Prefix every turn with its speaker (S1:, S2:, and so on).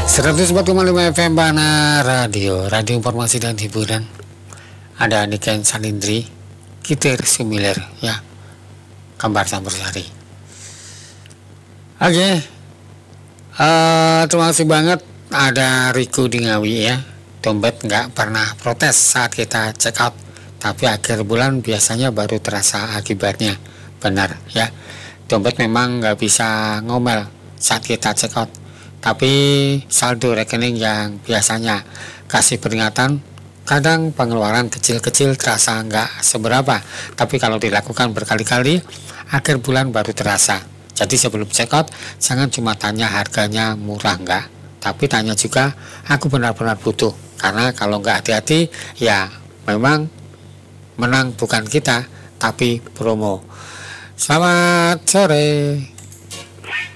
S1: 104,5 FM Bana Radio, radio informasi dan hiburan. Ada Niken Salindri, Kitir Sumiler, ya, Kembar Sambersari. Oke, terima kasih banget. Ada Riku di Ngawi ya. Dompet nggak pernah protes saat kita check out, tapi akhir bulan biasanya baru terasa akibatnya. Benar ya, dompet memang nggak bisa ngomel saat kita check out, tapi saldo rekening yang biasanya kasih peringatan, kadang pengeluaran kecil-kecil terasa nggak seberapa, tapi kalau dilakukan berkali-kali, akhir bulan baru terasa. Jadi sebelum check out, jangan cuma tanya harganya murah nggak, tapi tanya juga, aku benar-benar butuh. Karena kalau nggak hati-hati, ya memang menang bukan kita, tapi promo. Selamat sore.